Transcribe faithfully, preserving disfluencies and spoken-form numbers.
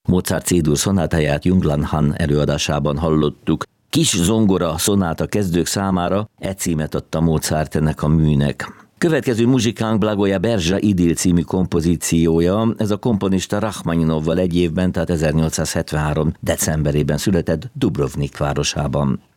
Mozart C-dur szonátáját Jungland Han előadásában hallottuk. Kis zongora szonáta kezdők számára, e címet adta Mozart ennek a műnek. Következő muzsikánk Blagoje Berzsa Idil című kompozíciója, ez a komponista Rachmaninovval egy évben, tehát ezernyolcszázhetvenhárom decemberében született Dubrovnik városában.